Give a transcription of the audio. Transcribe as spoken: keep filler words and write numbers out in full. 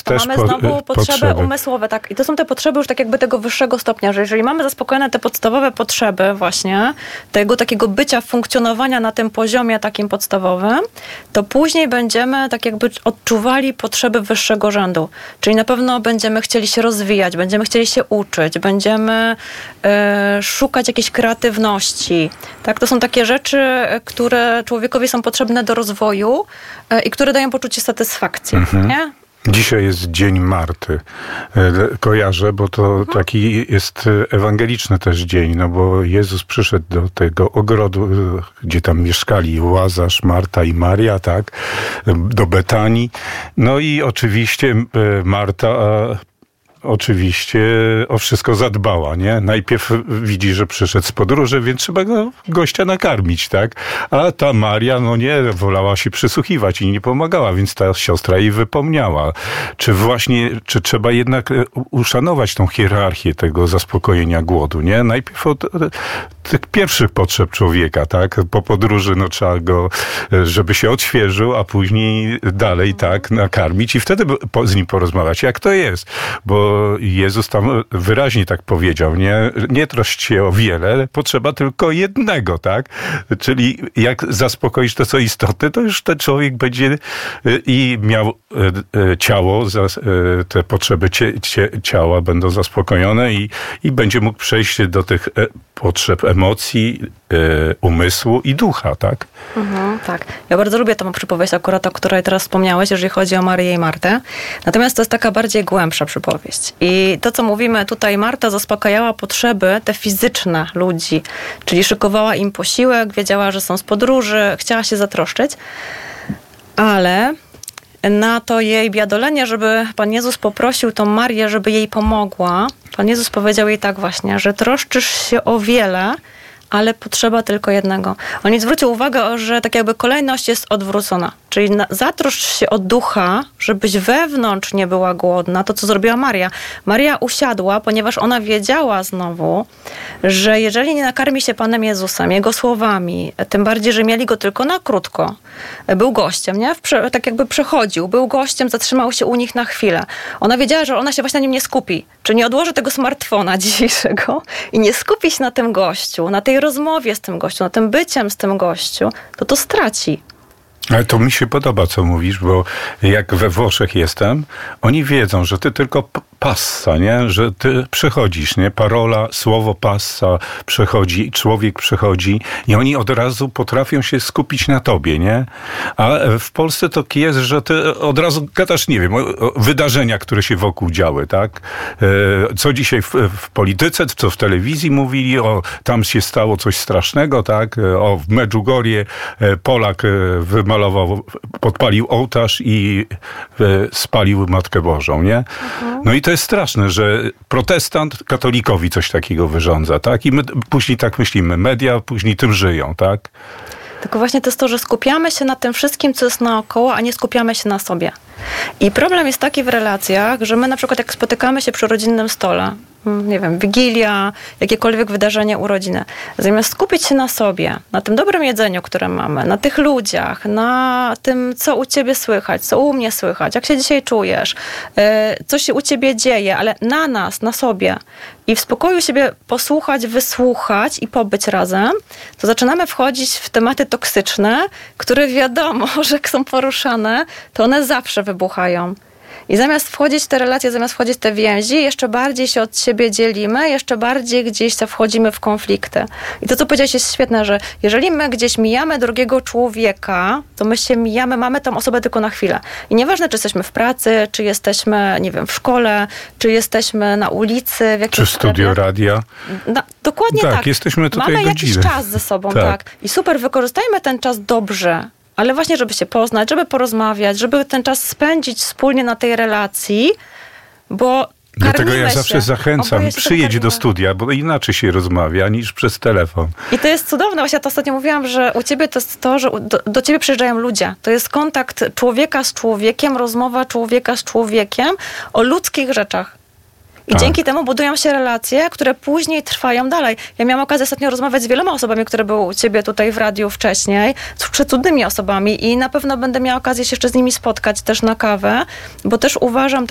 jest też mamy po, znowu potrzeby, potrzeby umysłowe, tak. I to są te potrzeby już tak jakby tego wyższego stopnia, że jeżeli mamy zaspokojone te podstawowe potrzeby właśnie, tego takiego bycia, funkcjonowania na tym poziomie takim podstawowym, to później będziemy tak jakby odczuwali potrzeby wyższego rzędu. Czyli na pewno będziemy chcieli się rozwijać, będziemy chcieli się uczyć, będziemy e, szukać jakiejś kreatywności. Tak? To są takie rzeczy, które człowiekowi są potrzebne do rozwoju e, i które dają poczucie satysfakcji. Mhm. Nie? Dzisiaj jest Dzień Marty. Kojarzę, bo to taki jest ewangeliczny też dzień, no bo Jezus przyszedł do tego ogrodu, gdzie tam mieszkali Łazarz, Marta i Maria, tak, do Betanii. No i oczywiście Marta oczywiście o wszystko zadbała, nie? Najpierw widzi, że przyszedł z podróży, więc trzeba go gościa nakarmić, tak? A ta Maria, no nie, wolała się przysłuchiwać i nie pomagała, więc ta siostra jej wypomniała. Czy właśnie, czy trzeba jednak uszanować tą hierarchię tego zaspokojenia głodu, nie? Najpierw od tych pierwszych potrzeb człowieka, tak? Po podróży, no trzeba go, żeby się odświeżył, a później dalej, tak, nakarmić i wtedy z nim porozmawiać. Jak to jest? Bo Jezus tam wyraźnie tak powiedział, nie, nie troszcz się o wiele, potrzeba tylko jednego, tak? Czyli jak zaspokoisz to, co istotne, to już ten człowiek będzie i miał ciało, te potrzeby ciała będą zaspokojone i, i będzie mógł przejść do tych potrzeb emocji, umysłu i ducha, tak? Mhm, tak. Ja bardzo lubię tą przypowieść akurat, o której teraz wspomniałeś, jeżeli chodzi o Maryję i Martę. Natomiast to jest taka bardziej głębsza przypowieść. I to, co mówimy tutaj, Marta zaspokajała potrzeby te fizyczne ludzi, czyli szykowała im posiłek, wiedziała, że są z podróży, chciała się zatroszczyć, ale na to jej biadolenie, żeby Pan Jezus poprosił tą Marię, żeby jej pomogła, Pan Jezus powiedział jej tak właśnie, że troszczysz się o wiele, ale potrzeba tylko jednego. On nie zwrócił uwagę, że tak jakby kolejność jest odwrócona. Czyli na, zatroszcz się o ducha, żebyś wewnątrz nie była głodna. To, co zrobiła Maria. Maria usiadła, ponieważ ona wiedziała znowu, że jeżeli nie nakarmi się Panem Jezusem, Jego słowami, tym bardziej, że mieli Go tylko na krótko, był gościem, nie? Prze, tak jakby przechodził, był gościem, zatrzymał się u nich na chwilę. Ona wiedziała, że ona się właśnie na nim nie skupi. Czy nie odłoży tego smartfona dzisiejszego i nie skupi się na tym gościu, na tej rozmowie z tym gościu, na tym byciem z tym gościu, to to straci. Ale to mi się podoba, co mówisz, bo jak we Włoszech jestem, oni wiedzą, że ty tylko passa, nie? Że ty przechodzisz, nie? Parola, słowo passa przechodzi, człowiek przechodzi i oni od razu potrafią się skupić na tobie, nie? A w Polsce to jest, że ty od razu gadasz, nie wiem, o, o wydarzenia, które się wokół działy, tak? Co dzisiaj w, w polityce, co w telewizji mówili, o tam się stało coś strasznego, tak? O w Medjugorje Polak wymalował, podpalił ołtarz i spalił Matkę Bożą, nie? Mhm. No i to jest straszne, że protestant katolikowi coś takiego wyrządza, tak? I my później tak myślimy, media później tym żyją, tak? Tylko właśnie to jest to, że skupiamy się na tym wszystkim, co jest naokoło, a nie skupiamy się na sobie. I problem jest taki w relacjach, że my na przykład jak spotykamy się przy rodzinnym stole, nie wiem, wigilia, jakiekolwiek wydarzenie, urodziny, zamiast skupić się na sobie, na tym dobrym jedzeniu, które mamy, na tych ludziach, na tym, co u ciebie słychać, co u mnie słychać, jak się dzisiaj czujesz, co się u ciebie dzieje, ale na nas, na sobie i w spokoju siebie posłuchać, wysłuchać i pobyć razem, to zaczynamy wchodzić w tematy toksyczne, które wiadomo, że jak są poruszane, to one zawsze wybuchają. I zamiast wchodzić w te relacje, zamiast wchodzić w te więzi, jeszcze bardziej się od siebie dzielimy, jeszcze bardziej gdzieś wchodzimy w konflikty. I to, co powiedziałeś, jest świetne, że jeżeli my gdzieś mijamy drugiego człowieka, to my się mijamy, mamy tą osobę tylko na chwilę. I nieważne, czy jesteśmy w pracy, czy jesteśmy, nie wiem, w szkole, czy jesteśmy na ulicy. W jakimś czy studio sklepie. radia. Na, dokładnie tak. Tak, jesteśmy tutaj mamy godziny. jakiś czas ze sobą, tak. tak. I super, wykorzystajmy ten czas dobrze. Ale właśnie, żeby się poznać, żeby porozmawiać, żeby ten czas spędzić wspólnie na tej relacji, bo dlatego ja się. zawsze zachęcam, przyjedź do studia, bo inaczej się rozmawia niż przez telefon. I to jest cudowne. Właśnie ja to ostatnio mówiłam, że u ciebie to jest to, że do, do ciebie przyjeżdżają ludzie. To jest kontakt człowieka z człowiekiem, rozmowa człowieka z człowiekiem o ludzkich rzeczach. I tak. Dzięki temu budują się relacje, które później trwają dalej. Ja miałam okazję ostatnio rozmawiać z wieloma osobami, które były u ciebie tutaj w radiu wcześniej, z przecudnymi osobami i na pewno będę miała okazję się jeszcze z nimi spotkać też na kawę, bo też uważam